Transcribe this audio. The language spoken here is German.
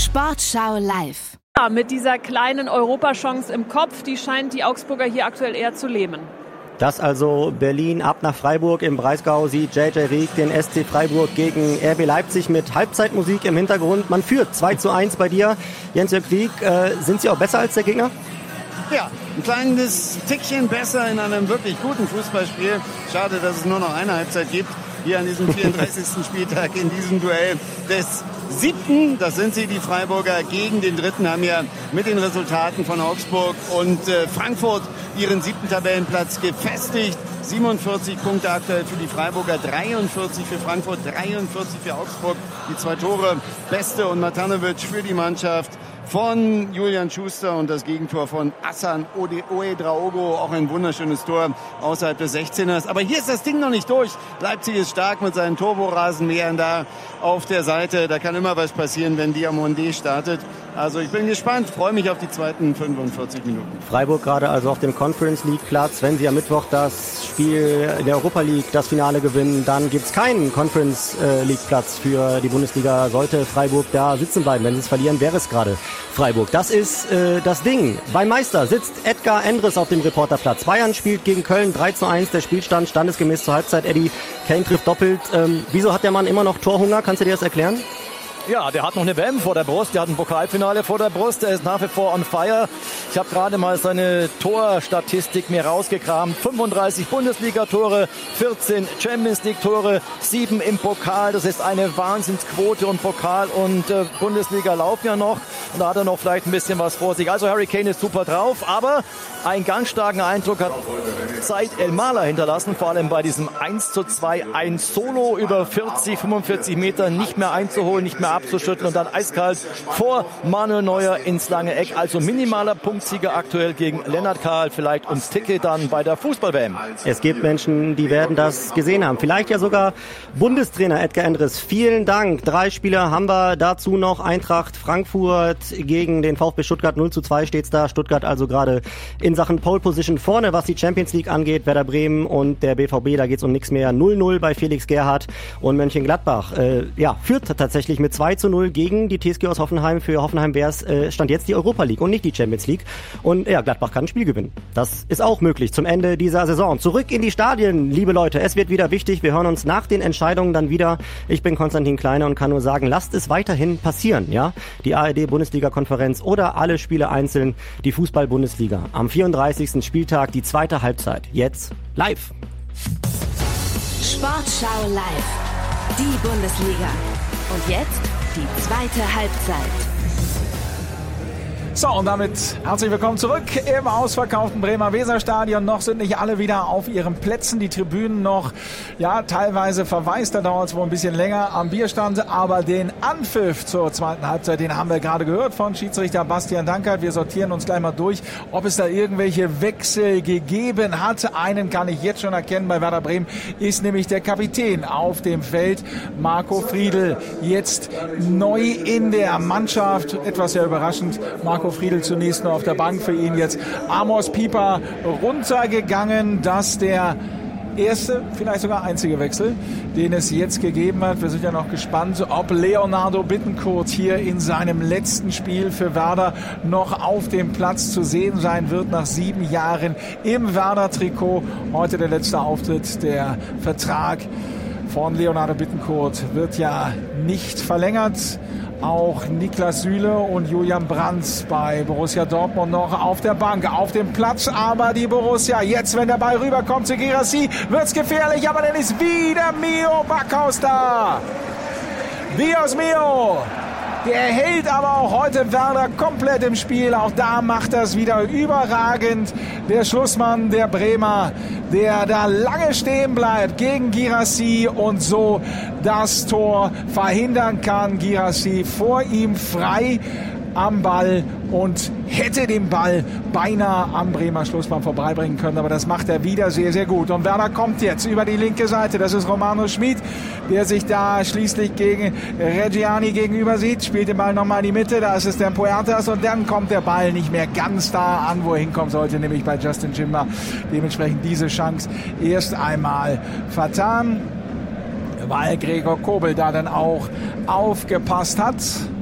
Sportschau live. Ja, mit dieser kleinen Europachance im Kopf, die scheint die Augsburger hier aktuell eher zu lähmen. Das also Berlin ab nach Freiburg. Im Breisgau sieht JJ Rieck den SC Freiburg gegen RB Leipzig mit Halbzeitmusik im Hintergrund. Man führt 2:1 bei dir. Jens-Jörg Rieck, sind Sie auch besser als der Gegner? Ja, ein kleines Tickchen besser in einem wirklich guten Fußballspiel. Schade, dass es nur noch eine Halbzeit gibt. Hier an diesem 34. Spieltag in diesem Duell des 7. Das sind sie, die Freiburger, gegen den 3. haben ja mit den Resultaten von Augsburg und Frankfurt ihren 7. Tabellenplatz gefestigt. 47 Punkte aktuell für die Freiburger, 43 für Frankfurt, 43 für Augsburg. Die 2 Tore, Beste und Matanovic für die Mannschaft von Julian Schuster und das Gegentor von Hassan Ouedraogo, auch ein wunderschönes Tor außerhalb des 16ers. Aber hier ist das Ding noch nicht durch. Leipzig ist stark mit seinen Turborasenmähern da auf der Seite. Da kann immer was passieren, wenn Diomandé startet. Also ich bin gespannt, freue mich auf die zweiten 45 Minuten. Freiburg gerade also auf dem Conference League Platz. Wenn sie am Mittwoch das Spiel in der Europa League, das Finale gewinnen, dann gibt es keinen Conference League Platz für die Bundesliga. Sollte Freiburg da sitzen bleiben, wenn sie es verlieren, wäre es gerade Freiburg. Das ist das Ding. Beim Meister sitzt Edgar Endres auf dem Reporterplatz. Bayern spielt gegen Köln 3:1. Der Spielstand standesgemäß zur Halbzeit. Eddie, Kane trifft doppelt. Wieso hat der Mann immer noch Torhunger? Kannst du dir das erklären? Ja, der hat noch eine WM vor der Brust, der hat ein Pokalfinale vor der Brust, der ist nach wie vor on fire. Ich habe gerade mal seine Torstatistik mir rausgekramt. 35 Bundesliga-Tore, 14 Champions-League-Tore, 7 im Pokal. Das ist eine Wahnsinnsquote und Pokal und Bundesliga laufen ja noch. Und da hat er noch vielleicht ein bisschen was vor sich. Also Harry Kane ist super drauf, aber einen ganz starken Eindruck hat Said El-Mala hinterlassen, vor allem bei diesem 1:2, ein Solo über 40, 45 Meter nicht mehr einzuholen, nicht mehr abzuschütteln und dann eiskalt vor Manuel Neuer ins lange Eck. Also minimaler Punktsieger aktuell gegen Lennart Kahl, vielleicht ums Ticket dann bei der Fußball-WM. Es gibt Menschen, die werden das gesehen haben. Vielleicht ja sogar Bundestrainer Edgar Endres. Vielen Dank. 3 Spieler haben wir dazu noch. Eintracht Frankfurt gegen den VfB Stuttgart. 0:2 steht's da. Stuttgart also gerade in Sachen Pole Position vorne, was die Champions League angeht. Werder Bremen und der BVB, da geht's um nichts mehr. 0:0 bei Felix Gerhardt und Mönchengladbach. Führt tatsächlich mit 2:0 gegen die TSG aus Hoffenheim. Für Hoffenheim wäre es stand jetzt die Europa League und nicht die Champions League. Und ja, Gladbach kann ein Spiel gewinnen. Das ist auch möglich zum Ende dieser Saison. Zurück in die Stadien, liebe Leute. Es wird wieder wichtig. Wir hören uns nach den Entscheidungen dann wieder. Ich bin Konstantin Kleine und kann nur sagen, lasst es weiterhin passieren. Ja, die ARD-Bundesliga-Konferenz oder alle Spiele einzeln. Die Fußball-Bundesliga am 34. Spieltag, die 2. Halbzeit. Jetzt live. Sportschau live. Die Bundesliga. Und jetzt die 2. Halbzeit. So, und damit herzlich willkommen zurück im ausverkauften Bremer Weserstadion. Noch sind nicht alle wieder auf ihren Plätzen, die Tribünen noch, ja, teilweise verwaist, da dauert es wohl ein bisschen länger am Bierstand, aber den Anpfiff zur 2. Halbzeit, den haben wir gerade gehört von Schiedsrichter Bastian Dankert. Wir sortieren uns gleich mal durch, ob es da irgendwelche Wechsel gegeben hat. Einen kann ich jetzt schon erkennen, bei Werder Bremen ist nämlich der Kapitän auf dem Feld, Marco Friedl, jetzt neu in der Mannschaft. Etwas sehr überraschend, Marco Friedl zunächst nur auf der Bank, für ihn jetzt Amos Pieper runtergegangen. Das der erste, vielleicht sogar einzige Wechsel, den es jetzt gegeben hat. Wir sind ja noch gespannt, ob Leonardo Bittencourt hier in seinem letzten Spiel für Werder noch auf dem Platz zu sehen sein wird, nach 7 Jahren im Werder-Trikot. Heute der letzte Auftritt. Der Vertrag von Leonardo Bittencourt wird ja nicht verlängert. Auch Niklas Süle und Julian Brandt bei Borussia Dortmund noch auf der Bank, auf dem Platz. Aber die Borussia, jetzt wenn der Ball rüberkommt zu Guirassy, wird's gefährlich. Aber dann ist wieder Mio Backhaus da. Dios mio. Der hält aber auch heute Werder komplett im Spiel. Auch da macht er es wieder überragend. Der Schlussmann der Bremer, der da lange stehen bleibt gegen Guirassy und so das Tor verhindern kann. Guirassy vor ihm frei am Ball und hätte den Ball beinahe am Bremer Schlussmann vorbeibringen können. Aber das macht er wieder sehr, sehr gut. Und Werder kommt jetzt über die linke Seite. Das ist Romano Schmid, der sich da schließlich gegen Reggiani gegenüber sieht. Spielt den Ball nochmal in die Mitte. Da ist es der Puertas. Und dann kommt der Ball nicht mehr ganz da an, wo er hinkommen sollte, nämlich bei Justin Schindler. Dementsprechend diese Chance erst einmal vertan, weil Gregor Kobel da dann auch aufgepasst hat.